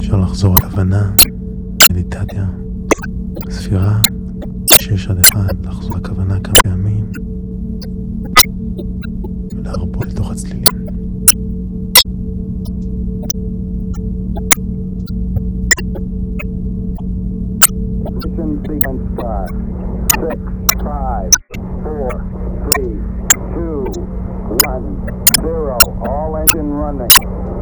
אפשר לחזור על הבנה, מדיטציה, ספירה 6 עד 1, לחזור לכוונה כמה פעמים ולהרפות לתוך הצלילים. Ignition sequence start. 6, 5, 4, 3, 2, 1, 0. All engine running.